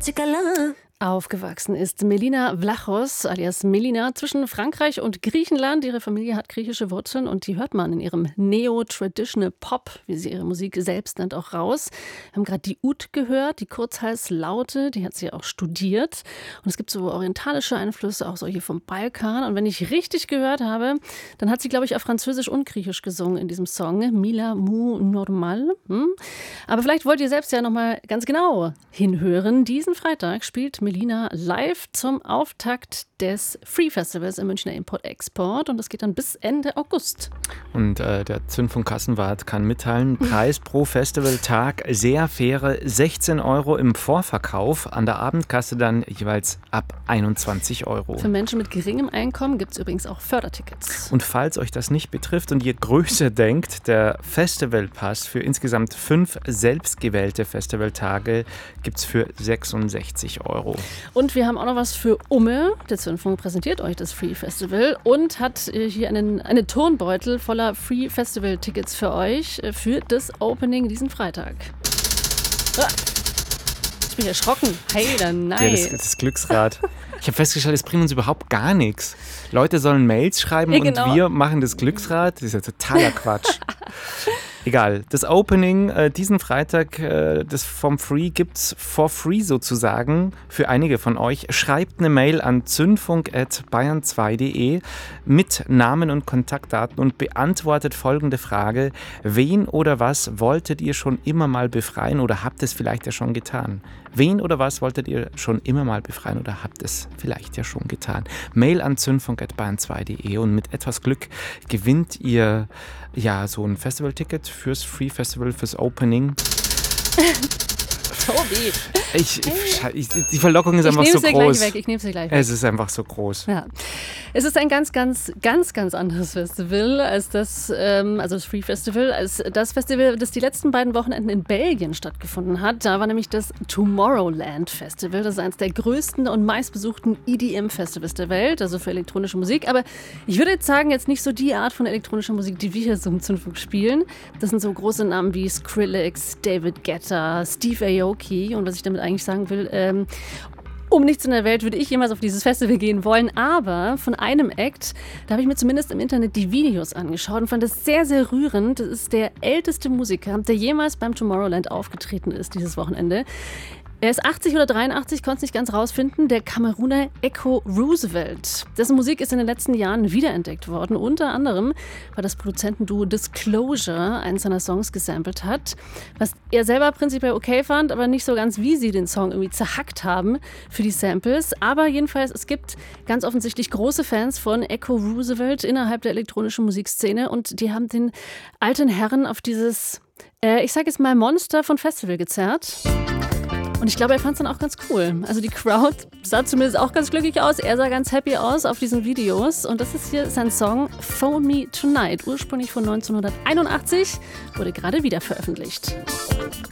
Tzikala. Aufgewachsen ist Melina Vlachos, alias Melina, zwischen Frankreich und Griechenland. Ihre Familie hat griechische Wurzeln und die hört man in ihrem Neo-Traditional Pop, wie sie ihre Musik selbst nennt, auch raus. Wir haben gerade die Ud gehört, die Kurzhalslaute, die hat sie auch studiert. Und es gibt so orientalische Einflüsse, auch solche vom Balkan. Und wenn ich richtig gehört habe, dann hat sie, glaube ich, auf Französisch und Griechisch gesungen in diesem Song, Mila Mou Normal. Aber vielleicht wollt ihr selbst ja nochmal ganz genau hinhören. Diesen Freitag spielt Melina live zum Auftakt des Free Festivals im Münchner Import-Export und das geht dann bis Ende August. Und der Zündfunk Kassenwart kann mitteilen, Preis pro Festivaltag sehr faire 16 € im Vorverkauf, an der Abendkasse dann jeweils ab 21 €. Für Menschen mit geringem Einkommen gibt es übrigens auch Fördertickets. Und falls euch das nicht betrifft und ihr größer denkt, der Festivalpass für insgesamt 5 selbstgewählte Festivaltage gibt es für 66 €. Und wir haben auch noch was für Umme. Der Zündfunk präsentiert euch das Free Festival und hat hier einen Turnbeutel voller Free Festival Tickets für euch für das Opening diesen Freitag. Ich bin erschrocken. Hey, dann nein. Ja, das Glücksrad. Ich habe festgestellt, es bringt uns überhaupt gar nichts. Leute sollen Mails schreiben und wir machen das Glücksrad. Das ist ja totaler Quatsch. Egal, das Opening diesen Freitag, das vom Free gibt's for free sozusagen für einige von euch. Schreibt eine Mail an zündfunk@bayern2.de mit Namen und Kontaktdaten und beantwortet folgende Frage: Wen oder was wolltet ihr schon immer mal befreien oder habt es vielleicht ja schon getan? Wen oder was wolltet ihr schon immer mal befreien oder habt es vielleicht ja schon getan? Mail an zündfunk@bayern2.de und mit etwas Glück gewinnt ihr ja so ein Festivalticket fürs Free Festival, fürs Opening. Tobi. Die Verlockung ist einfach so groß. Ich nehme sie gleich weg. Es ist einfach so groß. Ja. Es ist ein ganz anderes Festival als das, also das Free Festival, als das Festival, das die letzten beiden Wochenenden in Belgien stattgefunden hat. Da war nämlich das Tomorrowland Festival. Das ist eines der größten und meistbesuchten EDM-Festivals der Welt, also für elektronische Musik. Aber ich würde jetzt sagen, jetzt nicht so die Art von elektronischer Musik, die wir hier so im Zündfunk spielen. Das sind so große Namen wie Skrillex, David Guetta, Steve Aoki. Und was ich damit eigentlich sagen will, um nichts in der Welt würde ich jemals auf dieses Festival gehen wollen, aber von einem Act, da habe ich mir zumindest im Internet die Videos angeschaut und fand das sehr, sehr rührend. Das ist der älteste Musiker, der jemals beim Tomorrowland aufgetreten ist dieses Wochenende. Er ist 80 oder 83, konnte es nicht ganz rausfinden, der Kameruner Echo Roosevelt. Dessen Musik ist in den letzten Jahren wiederentdeckt worden, unter anderem, weil das Produzentenduo Disclosure einen seiner Songs gesampelt hat, was er selber prinzipiell okay fand, aber nicht so ganz, wie sie den Song irgendwie zerhackt haben für die Samples. Aber jedenfalls, es gibt ganz offensichtlich große Fans von Echo Roosevelt innerhalb der elektronischen Musikszene und die haben den alten Herren auf dieses, ich sag jetzt mal, Monster von Festival gezerrt. Und ich glaube, er fand es dann auch ganz cool. Also die Crowd sah zumindest auch ganz glücklich aus. Er sah ganz happy aus auf diesen Videos. Und das ist hier sein Song Phone Me Tonight. Ursprünglich von 1981, wurde gerade wieder veröffentlicht.